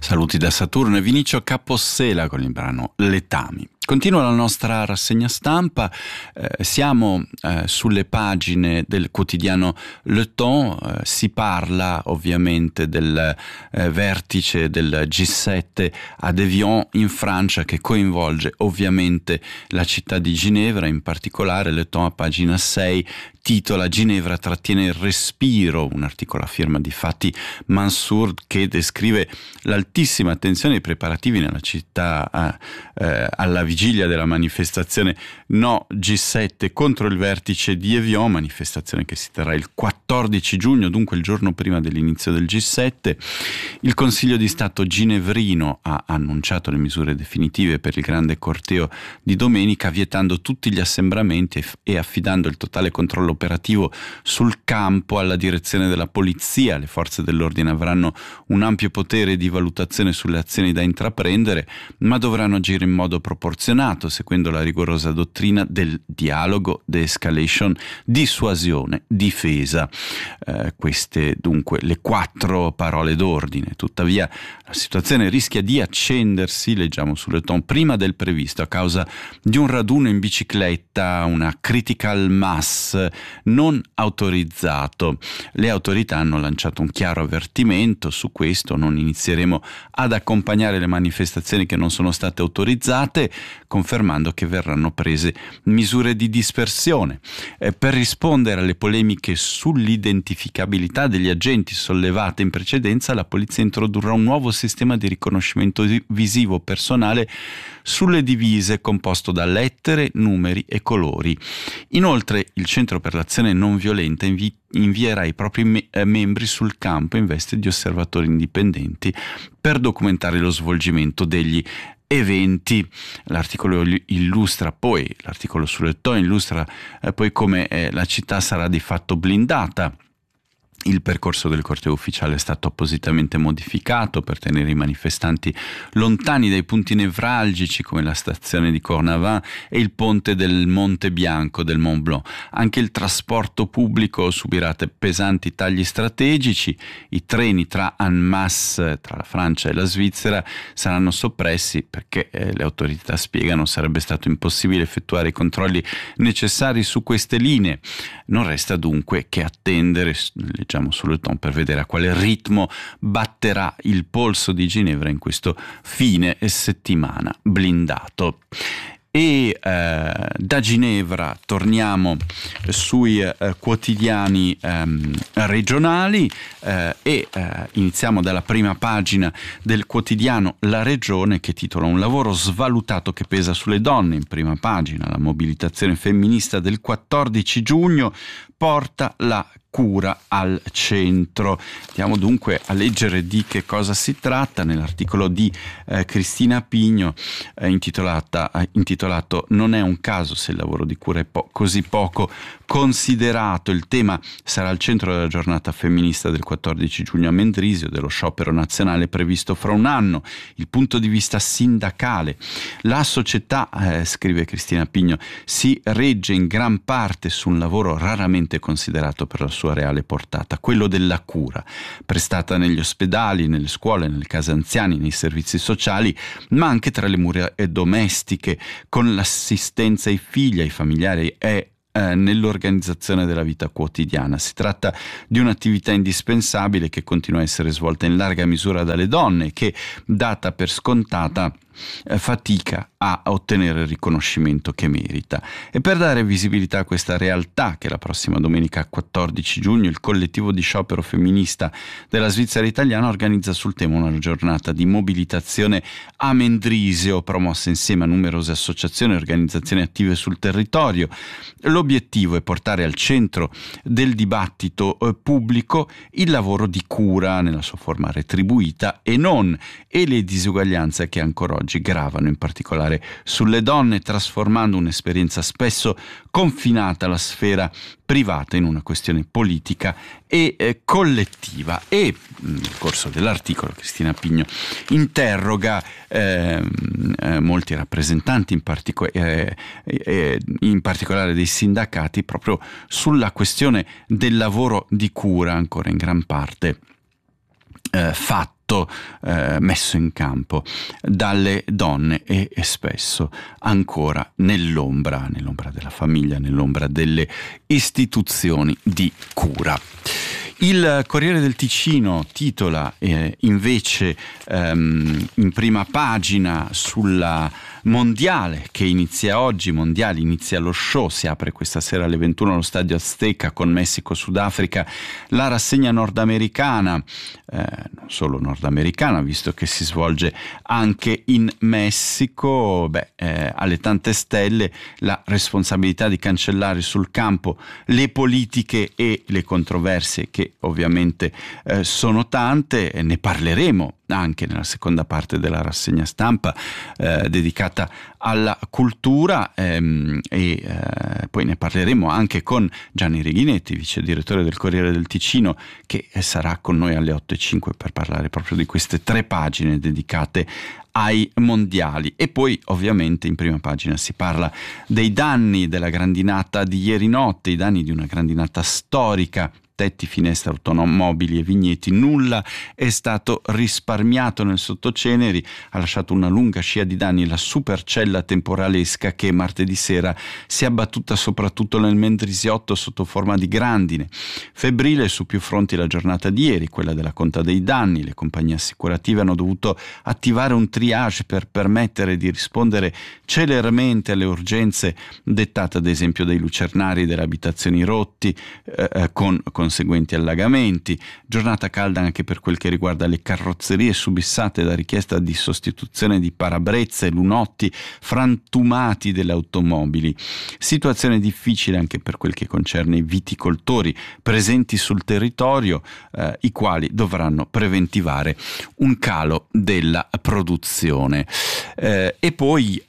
Saluti da Saturno e Vinicio Capossela con il brano Letami. Continua la nostra rassegna stampa, siamo sulle pagine del quotidiano Le Temps, si parla ovviamente del vertice del G7 ad Evian in Francia che coinvolge ovviamente la città di Ginevra, in particolare Le Temps a pagina 6 titola Ginevra trattiene il respiro, un articolo a firma di Fatih Mansour che descrive l'altissima tensione e i preparativi nella città alla vigilia della manifestazione No G7 contro il vertice di Evian, manifestazione che si terrà il 14 giugno, dunque il giorno prima dell'inizio del G7. Il Consiglio di Stato ginevrino ha annunciato le misure definitive per il grande corteo di domenica, vietando tutti gli assembramenti e affidando il totale controllo operativo sul campo alla direzione della polizia. Le forze dell'ordine avranno un ampio potere di valutazione sulle azioni da intraprendere, ma dovranno agire in modo proporzionato, seguendo la rigorosa dottrina del dialogo, de-escalation, dissuasione, difesa. Queste dunque le 4 parole d'ordine. Tuttavia la situazione rischia di accendersi, leggiamo sulle Temps, prima del previsto a causa di un raduno in bicicletta, una critical mass non autorizzato. Le autorità hanno lanciato un chiaro avvertimento su questo: non inizieremo ad accompagnare le manifestazioni che non sono state autorizzate, confermando che verranno prese misure di dispersione. Per rispondere alle polemiche sull'identificabilità degli agenti sollevate in precedenza, la polizia introdurrà un nuovo sistema di riconoscimento visivo personale sulle divise composto da lettere, numeri e colori. Inoltre il Centro per l'Azione Non Violenta invierà i propri membri sul campo in veste di osservatori indipendenti per documentare lo svolgimento degli eventi. L'articolo sulle Temps illustra poi come la città sarà di fatto blindata. Il percorso del corteo ufficiale è stato appositamente modificato per tenere i manifestanti lontani dai punti nevralgici come la stazione di Cornavin e il ponte del Monte Bianco del Mont Blanc. Anche il trasporto pubblico subirà pesanti tagli strategici. I treni tra Annemasse, tra la Francia e la Svizzera, saranno soppressi perché le autorità spiegano sarebbe stato impossibile effettuare i controlli necessari su queste linee. Non resta dunque che attendere, leggiamo sulle Temps, per vedere a quale ritmo batterà il polso di Ginevra in questo fine settimana blindato. E da Ginevra torniamo sui quotidiani regionali e iniziamo dalla prima pagina del quotidiano La Regione, che titola Un lavoro svalutato che pesa sulle donne. In prima pagina la mobilitazione femminista del 14 giugno porta la cura al centro. Andiamo dunque a leggere di che cosa si tratta nell'articolo di Cristina Pigno intitolato Non è un caso se il lavoro di cura è così poco considerato. Il tema sarà al centro della giornata femminista del 14 giugno a Mendrisio, dello sciopero nazionale previsto fra un anno. Il punto di vista sindacale. La società, scrive Cristina Pigno, si regge in gran parte su un lavoro raramente considerato per la sua reale portata, quello della cura, prestata negli ospedali, nelle scuole, nelle case anziani, nei servizi sociali, ma anche tra le mura domestiche, con l'assistenza ai figli, ai familiari e nell'organizzazione della vita quotidiana. Si tratta di un'attività indispensabile che continua a essere svolta in larga misura dalle donne e che, data per scontata, fatica a ottenere il riconoscimento che merita. E per dare visibilità a questa realtà, che la prossima domenica 14 giugno il collettivo di sciopero femminista della Svizzera italiana organizza sul tema una giornata di mobilitazione a Mendrisio, promossa insieme a numerose associazioni e organizzazioni attive sul territorio. L'obiettivo è portare al centro del dibattito pubblico il lavoro di cura nella sua forma retribuita e non, e le disuguaglianze che ancora oggi gravano in particolare sulle donne, trasformando un'esperienza spesso confinata alla sfera privata in una questione politica e collettiva. E nel corso dell'articolo Cristina Pigno interroga molti rappresentanti, in particolare dei sindacati, proprio sulla questione del lavoro di cura ancora in gran parte fatto, messo in campo dalle donne e spesso ancora nell'ombra della famiglia, nell'ombra delle istituzioni di cura. Il Corriere del Ticino titola invece in prima pagina sulla mondiale che inizia oggi, mondiale inizia lo show, si apre questa sera alle 21 allo Stadio Azteca con Messico-Sudafrica, la rassegna nordamericana, non solo nordamericana visto che si svolge anche in Messico, alle tante stelle la responsabilità di cancellare sul campo le politiche e le controversie che ovviamente sono tante, e ne parleremo anche nella seconda parte della rassegna stampa dedicata alla cultura poi ne parleremo anche con Gianni Righinetti, vice direttore del Corriere del Ticino, che sarà con noi alle 8:05 per parlare proprio di queste 3 pagine dedicate ai mondiali. E poi ovviamente in prima pagina si parla dei danni della grandinata di ieri notte, i danni di una grandinata storica. Tetti, finestre, automobili e vigneti, nulla è stato risparmiato nel Sottoceneri, ha lasciato una lunga scia di danni la supercella temporalesca che martedì sera si è abbattuta soprattutto nel Mendrisiotto sotto forma di grandine. Febbrile su più fronti la giornata di ieri, quella della conta dei danni. Le compagnie assicurative hanno dovuto attivare un triage per permettere di rispondere celermente alle urgenze dettate ad esempio dai lucernari delle abitazioni rotti con conseguenti allagamenti. Giornata calda anche per quel che riguarda le carrozzerie subissate da richiesta di sostituzione di parabrezze, lunotti frantumati delle automobili. Situazione difficile anche per quel che concerne i viticoltori presenti sul territorio, i quali dovranno preventivare un calo della produzione. E poi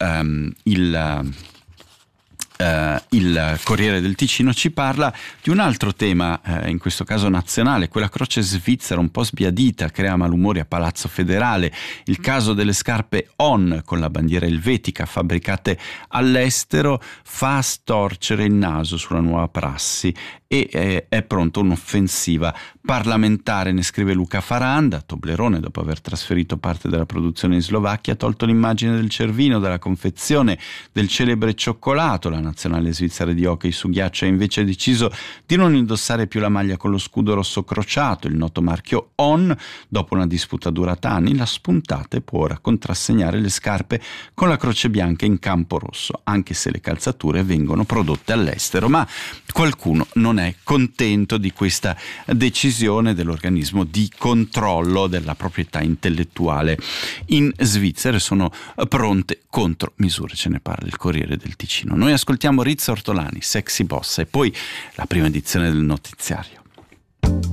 il Corriere del Ticino ci parla di un altro tema, in questo caso nazionale, quella croce svizzera un po' sbiadita, crea malumori a Palazzo Federale, il caso delle scarpe On con la bandiera elvetica fabbricate all'estero fa storcere il naso sulla nuova prassi e è pronta un'offensiva parlamentare, ne scrive Luca Faranda. Toblerone, dopo aver trasferito parte della produzione in Slovacchia, ha tolto l'immagine del Cervino dalla confezione del celebre cioccolato. La nazionale svizzera di hockey su ghiaccio ha invece deciso di non indossare più la maglia con lo scudo rosso crociato, il noto marchio On. Dopo una disputa durata anni, l'ha spuntata e può ora contrassegnare le scarpe con la croce bianca in campo rosso, anche se le calzature vengono prodotte all'estero. Ma qualcuno non è contento di questa decisione dell'organismo di controllo della proprietà intellettuale in Svizzera. Sono pronte contromisure, ce ne parla il Corriere del Ticino. Noi ascoltiamo Rizza Ortolani, Sexy Bossa, e poi la prima edizione del notiziario.